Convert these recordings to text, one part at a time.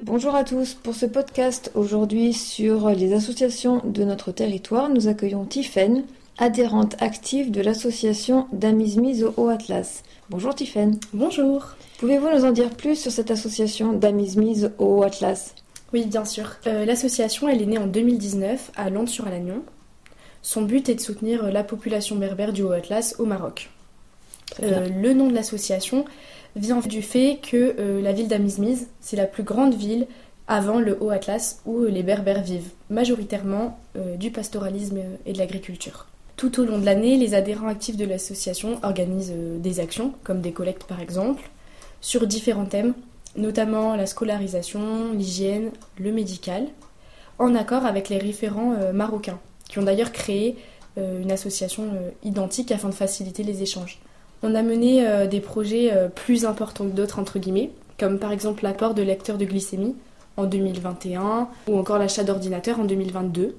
Bonjour à tous, pour ce podcast aujourd'hui sur les associations de notre territoire, nous accueillons Tiffaine, adhérente active de l'association Damis au Haut-Atlas. Bonjour Tiffaine. Bonjour. Pouvez-vous nous en dire plus sur cette association Damis au Haut-Atlas ? Oui, bien sûr. L'association elle est née en 2019 à Lens-sur-Alagnon. Son but est de soutenir la population berbère du Haut-Atlas au Maroc. Le nom de l'association vient du fait que la ville d'Amizmiz, c'est la plus grande ville avant le Haut-Atlas où les Berbères vivent, majoritairement du pastoralisme et de l'agriculture. Tout au long de l'année, les adhérents actifs de l'association organisent des actions, comme des collectes par exemple, sur différents thèmes, notamment la scolarisation, l'hygiène, le médical, en accord avec les référents marocains, qui ont d'ailleurs créé une association identique afin de faciliter les échanges. On a mené des projets plus importants que d'autres, entre guillemets, comme par exemple l'apport de lecteurs de glycémie en 2021 ou encore l'achat d'ordinateurs en 2022.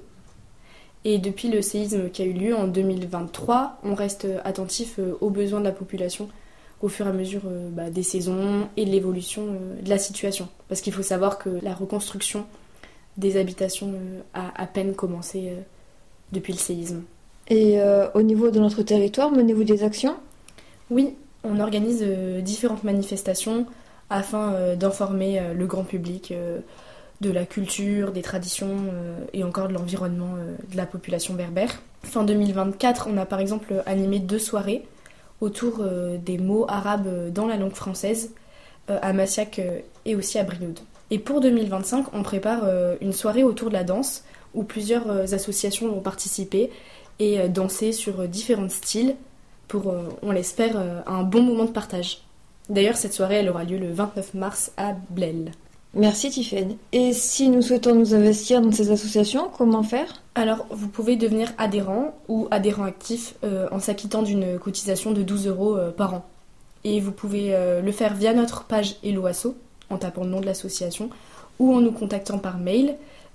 Et depuis le séisme qui a eu lieu en 2023, on reste attentif aux besoins de la population au fur et à mesure des saisons et de l'évolution de la situation. Parce qu'il faut savoir que la reconstruction des habitations a à peine commencé depuis le séisme. Et au niveau de notre territoire, menez-vous des actions ? Oui, on organise différentes manifestations afin d'informer le grand public de la culture, des traditions et encore de l'environnement de la population berbère. Fin 2024, on a par exemple animé 2 soirées autour des mots arabes dans la langue française à Massiac et aussi à Brioude. Et pour 2025, on prépare une soirée autour de la danse où plusieurs associations vont participer et danser sur différents styles pour, on l'espère, un bon moment de partage. D'ailleurs, cette soirée, elle aura lieu le 29 mars à Blel. Merci Tiffaine. Et si nous souhaitons nous investir dans ces associations, comment faire ? Alors, vous pouvez devenir adhérent ou adhérent actif en s'acquittant d'une cotisation de 12 € par an. Et vous pouvez le faire via notre page Helloasso, en tapant le nom de l'association, ou en nous contactant par mail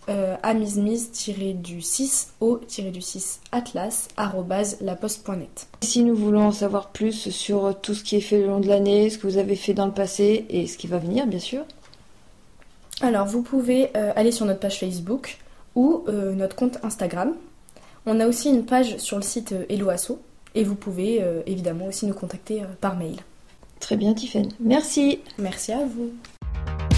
amizmiz-du6atlas@laposte.net. Si nous voulons en savoir plus sur tout ce qui est fait le long de l'année, ce que vous avez fait dans le passé et ce qui va venir, bien sûr. Alors, vous pouvez aller sur notre page Facebook ou notre compte Instagram. On a aussi une page sur le site Helloasso et vous pouvez évidemment aussi nous contacter par mail. Très bien, Tiffaine. Merci. Merci à vous.